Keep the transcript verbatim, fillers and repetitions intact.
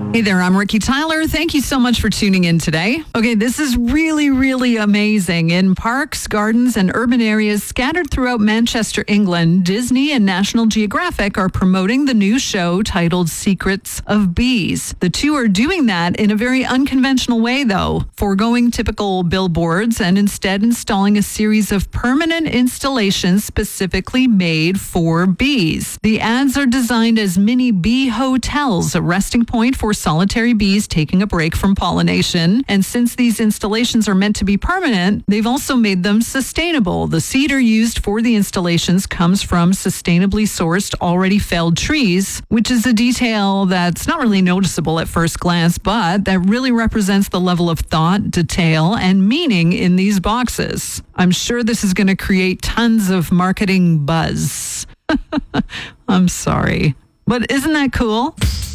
Hey there, I'm Ricky Tyler. Thank you so much for tuning in today. Okay, this is really, really amazing. In parks, gardens, and urban areas scattered throughout Manchester, England, Disney and National Geographic are promoting the new show titled Secrets of Bees. The two are doing that in a very unconventional way, though, foregoing typical billboards and instead installing a series of permanent installations specifically made for bees. The ads are designed as mini bee hotels, a resting point for solitary bees taking a break from pollination. And since these installations are meant to be permanent, they've also made them sustainable. The cedar used for the installations comes from sustainably sourced, already felled trees, which is a detail that's not really noticeable at first glance, but that really represents the level of thought, detail, and meaning in these boxes. I'm sure this is going to create tons of marketing buzz. I'm sorry, but isn't that cool?